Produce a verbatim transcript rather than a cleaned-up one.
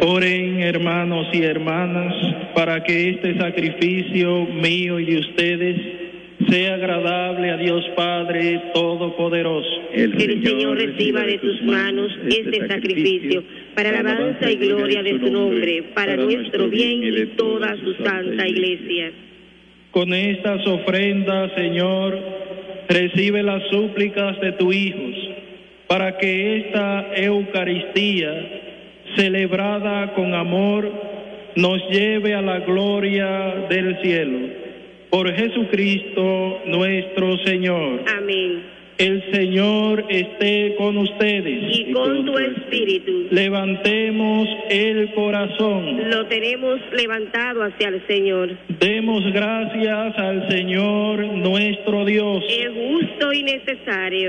Oren, hermanos y hermanas, para que este sacrificio mío y de ustedes sea agradable a Dios Padre Todopoderoso. El Señor reciba de tus manos este sacrificio para alabanza y gloria de su nombre, para nuestro bien y de toda su santa Iglesia. Con estas ofrendas, Señor, recibe las súplicas de tus hijos, para que esta Eucaristía, celebrada con amor, nos lleve a la gloria del cielo. Por Jesucristo nuestro Señor. Amén. El Señor esté con ustedes. Y con tu espíritu. Levantemos el corazón. Lo tenemos levantado hacia el Señor. Demos gracias al Señor nuestro Dios. Es justo y necesario.